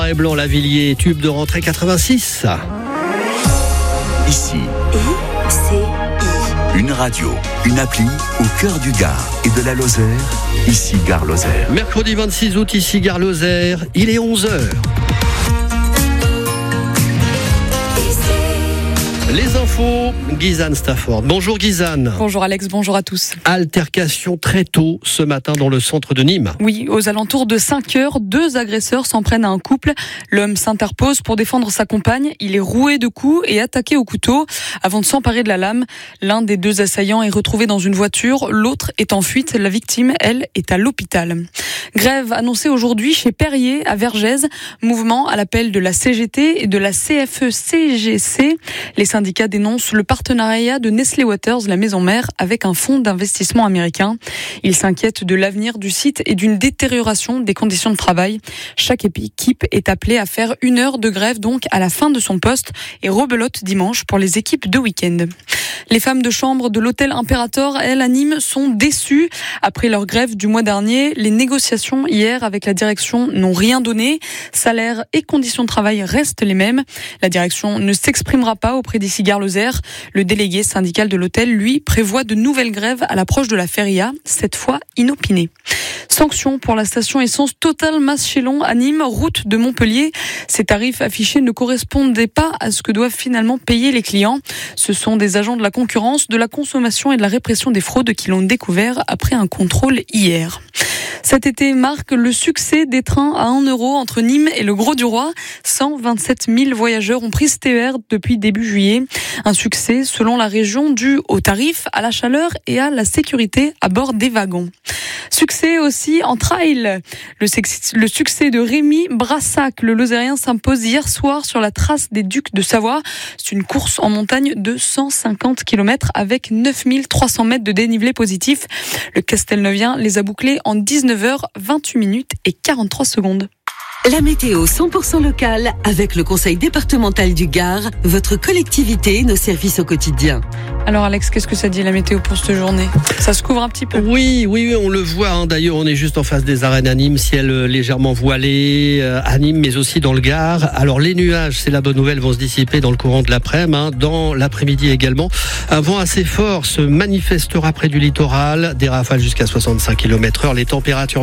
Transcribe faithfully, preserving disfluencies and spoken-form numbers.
Et Blanc, Lavilliers, tube de rentrée quatre-vingt-six. Ici, I C I. une radio, une appli au cœur du Gard et de la Lozère. Ici, Gare Lozère. Mercredi vingt-six août, ici Gare Lozère, il est onze heures. Les infos, Gizane Stafford. Bonjour Gizane. Bonjour Alex, bonjour à tous. Altercation très tôt ce matin dans le centre de Nîmes. Oui, aux alentours de cinq heures, deux agresseurs s'en prennent à un couple. L'homme s'interpose pour défendre sa compagne. Il est roué de coups et attaqué au couteau avant de s'emparer de la lame. L'un des deux assaillants est retrouvé dans une voiture, l'autre est en fuite. La victime, elle, est à l'hôpital. Grève annoncée aujourd'hui chez Perrier à Vergès. Mouvement à l'appel de la C G T et de la C F E C G C. Les syndicats dénoncent le partenariat de Nestlé Waters, la maison mère, avec un fonds d'investissement américain. Ils s'inquiètent de l'avenir du site et d'une détérioration des conditions de travail. Chaque équipe est appelée à faire une heure de grève donc à la fin de son poste et rebelote dimanche pour les équipes de week-end. Les femmes de chambre de l'hôtel Imperator, elles, à Nîmes, sont déçues. Après leur grève du mois dernier, les négociations hier avec la direction n'ont rien donné. Salaire et conditions de travail restent les mêmes. La direction ne s'exprimera pas auprès d'ici Gare Lozère. Le délégué syndical de l'hôtel, lui, prévoit de nouvelles grèves à l'approche de la feria, cette fois inopinée. Sanction pour la station essence Total Maschelon à Nîmes, route de Montpellier. Ces tarifs affichés ne correspondaient pas à ce que doivent finalement payer les clients. Ce sont des agents de la concurrence, de la consommation et de la répression des fraudes qui l'ont découvert après un contrôle hier. Cet été marque le succès des trains à un euro entre Nîmes et le Grau-du-Roi. cent vingt-sept mille voyageurs ont pris ce T E R depuis début juillet. Un succès selon la région dû au tarif, à la chaleur et à la sécurité à bord des wagons. Succès aussi en trail. Le, sex- le succès de Rémi Brassac, le Lozérien, s'impose hier soir sur la trace des Ducs de Savoie. C'est une course en montagne de cent cinquante kilomètres avec neuf mille trois cents mètres de dénivelé positif. Le Castelneuvien les a bouclés en dix-neuf heures vingt-huit minutes et quarante-trois secondes. La météo cent pour cent locale avec le Conseil départemental du Gard, votre collectivité, nos services au quotidien. Alors Alex, qu'est-ce que ça dit la météo pour cette journée ? Ça se couvre un petit peu. Oui, oui, oui, on le voit. Hein. D'ailleurs, on est juste en face des arènes à Nîmes, ciel légèrement voilé euh, à Nîmes, mais aussi dans le Gard. Alors les nuages, c'est la bonne nouvelle, vont se dissiper dans le courant de l'après-midi, hein. Dans l'après-midi également. Un vent assez fort se manifestera près du littoral, des rafales jusqu'à soixante-cinq kilomètres heure. Les températures